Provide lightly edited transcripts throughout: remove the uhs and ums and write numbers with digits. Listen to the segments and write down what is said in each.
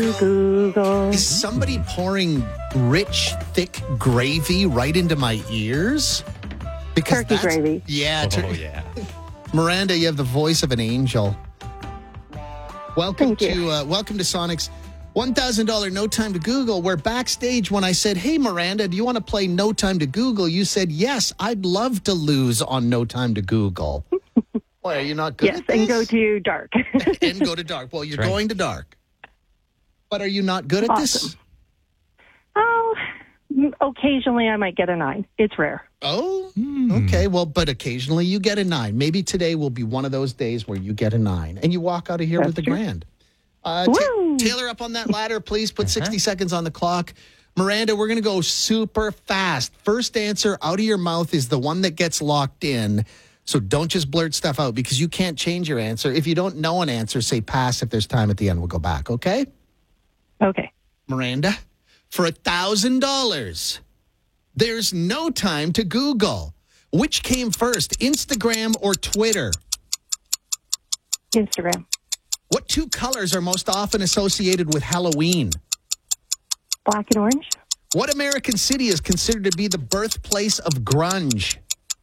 Google. Is somebody pouring rich, thick gravy right into my ears? Because Turkey gravy. Yeah. Yeah. Miranda, you have the voice of an angel. Welcome Thank you. welcome to Sonic's $1,000 No Time to Google, where backstage when I said, hey, Miranda, do you want to play No Time to Google? You said, yes, I'd love to lose on No Time to Google. Boy, are you not good Yes, at this? and go to dark. And go to dark. Well, you're That's right. going to dark. But are you not good at this? Awesome. Oh, occasionally I might get a 9. It's rare. Oh, okay. Well, but occasionally you get a 9. Maybe today will be one of those days where you get a 9 and you walk out of here That's with a true. grand. Woo! Taylor, up on that ladder, please put 60 seconds on the clock. Miranda, we're going to go super fast. First answer out of your mouth is the one that gets locked in. So don't just blurt stuff out because you can't change your answer. If you don't know an answer, say pass. If there's time at the end, we'll go back. Okay? Okay. Miranda, for $1,000, there's no time to Google. Which came first, Instagram or Twitter? Instagram. What two colors are most often associated with Halloween? Black and orange. What American city is considered to be the birthplace of grunge?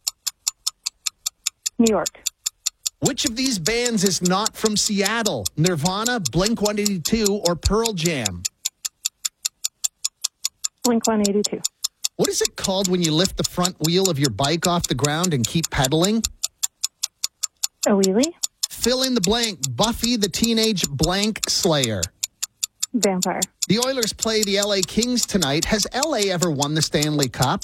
New York. Which of these bands is not from Seattle? Nirvana, Blink-182, or Pearl Jam? Blink-182. What is it called when you lift the front wheel of your bike off the ground and keep pedaling? A wheelie. Fill in the blank. Buffy the Teenage Blank Slayer. Vampire. The Oilers play the LA Kings tonight. Has LA ever won the Stanley Cup?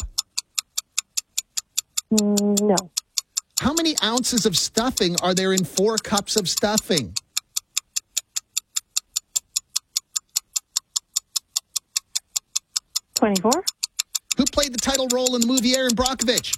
No. How many ounces of stuffing are there in 4 cups of stuffing? 24. Who played the title role in the movie Aaron Brockovich?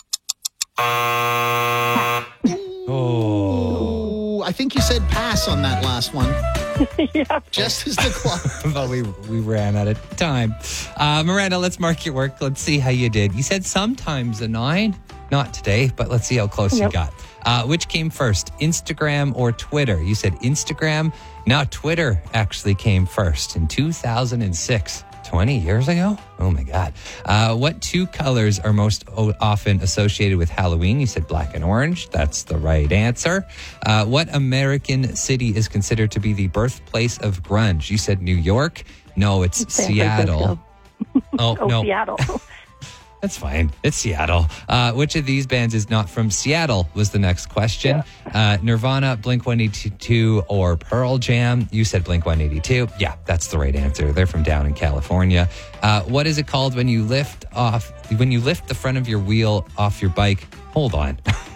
Oh. I think you said pass on that last one. Yeah. Just as the clock. But we ran out of time. Miranda, let's mark your work. Let's see how you did. You said sometimes a 9. Not today, but let's see how close you Nope. got. Which came first, Instagram or Twitter? You said Instagram. Now Twitter actually came first in 2006. 20 years ago? Oh my God. What two colors are most often associated with Halloween? You said black and orange. That's the right answer. What American city is considered to be the birthplace of grunge? You said New York. No, it's San Seattle. Oh, Oh, no. Seattle. That's fine. It's Seattle. Which of these bands is not from Seattle was the next question. Nirvana, Blink-182, or Pearl Jam. You said Blink-182. Yeah, that's the right answer. They're from down in California. What is it called when you lift the front of your wheel off your bike? Hold on.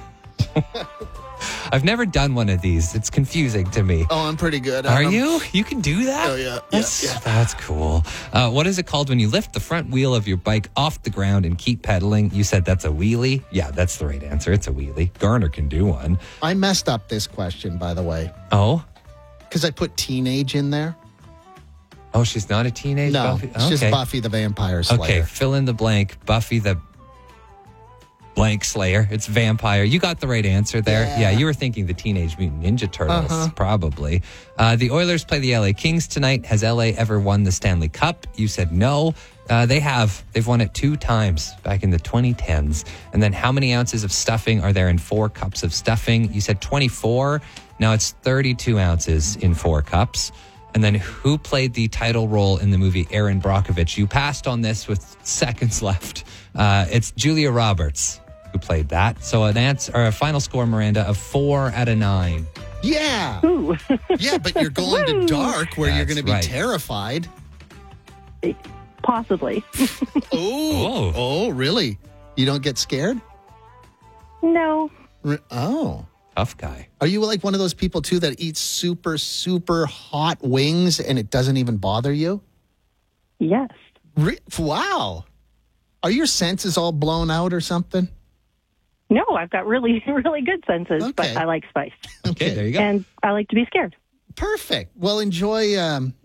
I've never done one of these. It's confusing to me. Oh, I'm pretty good. Are you? You can do that? Oh, yeah. That's cool. What is it called when you lift the front wheel of your bike off the ground and keep pedaling? You said that's a wheelie. Yeah, that's the right answer. It's a wheelie. Garner can do one. I messed up this question, by the way, Oh? because I put teenage in there. Oh, she's not a teenage No, Buffy? it's just Buffy the Vampire Slayer. Okay, fill in the blank. Buffy the blank Slayer. It's vampire. You got the right answer there. Yeah. Yeah, you were thinking the Teenage Mutant Ninja Turtles, probably. The Oilers play the LA Kings tonight. Has LA ever won the Stanley Cup? You said no. They have. They've won it 2 times back in the 2010s. And then how many ounces of stuffing are there in 4 cups of stuffing? You said 24. Now it's 32 ounces in 4 cups. And then who played the title role in the movie Aaron Brockovich? You passed on this with seconds left. It's Julia Roberts who played that. So a final score, Miranda, of 4 out of 9. Yeah. Ooh. Yeah, but you're going to dark where you're That's going to be right. terrified. Possibly. Oh, really? You don't get scared? No. Oh. Tough guy. Are you like one of those people, too, that eats super, super hot wings and it doesn't even bother you? Yes. Wow. Are your senses all blown out or something? No, I've got really, really good senses, but Okay. I like spice. Okay, there you go. And I like to be scared. Perfect. Well, enjoy